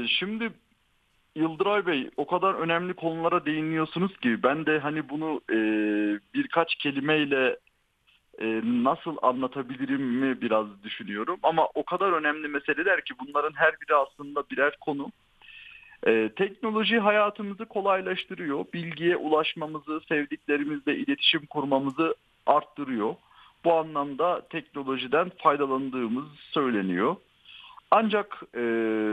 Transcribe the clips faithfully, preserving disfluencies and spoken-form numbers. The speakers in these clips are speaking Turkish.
şimdi Yıldıray Bey, o kadar önemli konulara değiniyorsunuz ki ben de hani bunu e, birkaç kelimeyle e, nasıl anlatabilirim mi biraz düşünüyorum. Ama o kadar önemli meseleler ki bunların her biri aslında birer konu. E, teknoloji hayatımızı kolaylaştırıyor. Bilgiye ulaşmamızı, sevdiklerimizle iletişim kurmamızı arttırıyor. Bu anlamda teknolojiden faydalandığımız söyleniyor. Ancak e,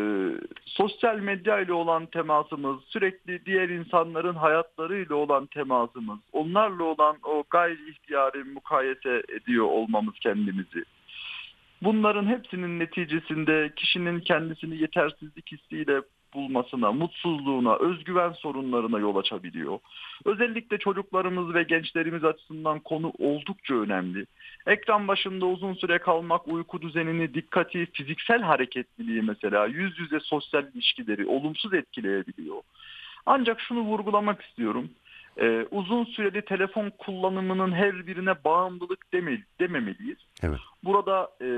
sosyal medya ile olan temasımız, sürekli diğer insanların hayatlarıyla olan temasımız, onlarla olan o gayri ihtiyari mukayese ediyor olmamız kendimizi. Bunların hepsinin neticesinde kişinin kendisini yetersizlik hissiyle bulmasına, mutsuzluğuna, özgüven sorunlarına yol açabiliyor. Özellikle çocuklarımız ve gençlerimiz açısından konu oldukça önemli. Ekran başında uzun süre kalmak, uyku düzenini, dikkati, fiziksel hareketliliği mesela, yüz yüze sosyal ilişkileri olumsuz etkileyebiliyor. Ancak şunu vurgulamak istiyorum. Ee, uzun süreli telefon kullanımının her birine bağımlılık deme, dememeliyiz. Evet. Burada e,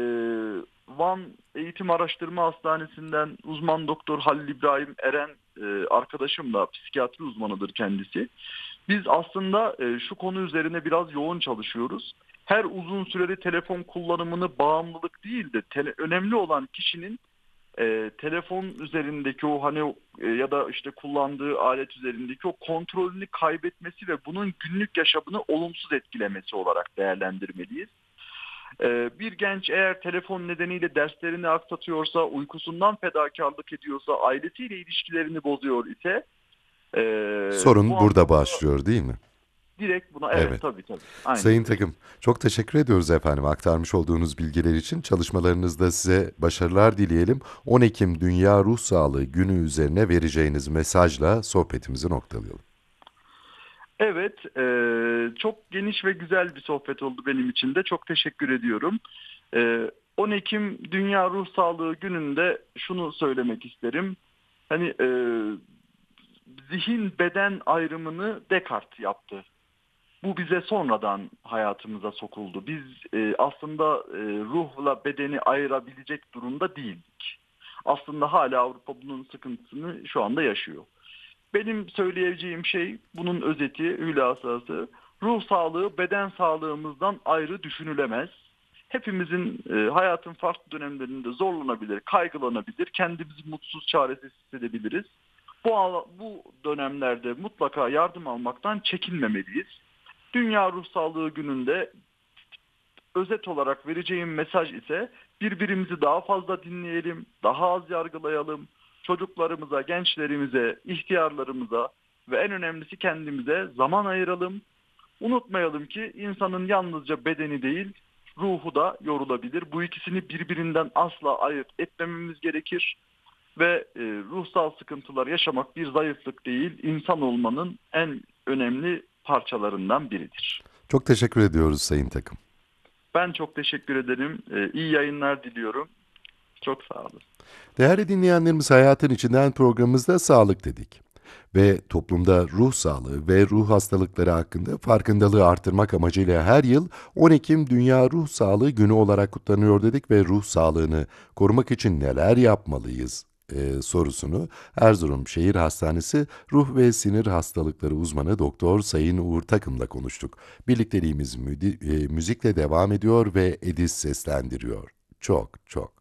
Van Eğitim Araştırma Hastanesi'nden uzman doktor Halil İbrahim Eren e, arkadaşım da psikiyatri uzmanıdır kendisi. Biz aslında e, şu konu üzerine biraz yoğun çalışıyoruz. Her uzun süreli telefon kullanımını bağımlılık değil de tele, önemli olan kişinin e, telefon üzerindeki o hani e, ya da işte kullandığı alet üzerindeki o kontrolünü kaybetmesi ve bunun günlük yaşamını olumsuz etkilemesi olarak değerlendirmeliyiz. Ee, Bir genç eğer telefon nedeniyle derslerini aksatıyorsa, uykusundan fedakarlık ediyorsa, ailesiyle ilişkilerini bozuyor ise e, bu Sorun burada anlamda başlıyor değil mi? direkt buna evet Evet. tabii tabii aynen Sayın öyle. Takım, çok teşekkür ediyoruz efendim aktarmış olduğunuz bilgiler için. Çalışmalarınızda size başarılar dileyelim. on Ekim Dünya Ruh Sağlığı Günü üzerine vereceğiniz mesajla sohbetimizi noktalayalım. Evet, e, çok geniş ve güzel bir sohbet oldu benim için de. Çok teşekkür ediyorum. E, on Ekim Dünya Ruh Sağlığı Günü'nde şunu söylemek isterim. Hani e, zihin beden ayrımını Descartes yaptı. Bu bize sonradan hayatımıza sokuldu. Biz e, aslında e, ruhla bedeni ayırabilecek durumda değildik. Aslında hala Avrupa bunun sıkıntısını şu anda yaşıyor. Benim söyleyeceğim şey bunun özeti, hülasası. Ruh sağlığı beden sağlığımızdan ayrı düşünülemez. Hepimizin e, hayatın farklı dönemlerinde zorlanabilir, kaygılanabilir, kendimizi mutsuz, çaresiz hissedebiliriz. Bu, bu dönemlerde mutlaka yardım almaktan çekinmemeliyiz. Dünya Ruh Sağlığı Günü'nde özet olarak vereceğim mesaj ise birbirimizi daha fazla dinleyelim, daha az yargılayalım. Çocuklarımıza, gençlerimize, ihtiyarlarımıza ve en önemlisi kendimize zaman ayıralım. Unutmayalım ki insanın yalnızca bedeni değil, ruhu da yorulabilir. Bu ikisini birbirinden asla ayırt etmememiz gerekir. Ve e, ruhsal sıkıntılar yaşamak bir zayıflık değil, insan olmanın en önemli parçalarından biridir. Çok teşekkür ediyoruz Sayın Takım. Ben çok teşekkür ederim. Ee, iyi yayınlar diliyorum. Çok sağ olun. Değerli dinleyenlerimiz, Hayatın İçinden programımızda sağlık dedik. Ve toplumda ruh sağlığı ve ruh hastalıkları hakkında farkındalığı artırmak amacıyla her yıl on Ekim Dünya Ruh Sağlığı Günü olarak kutlanıyor dedik ve ruh sağlığını korumak için neler yapmalıyız e, sorusunu Erzurum Şehir Hastanesi Ruh ve Sinir Hastalıkları uzmanı Doktor Sayın Uğur Takım'la konuştuk. Birlikteliğimiz müdi- e, müzikle devam ediyor ve Edis seslendiriyor. Çok çok.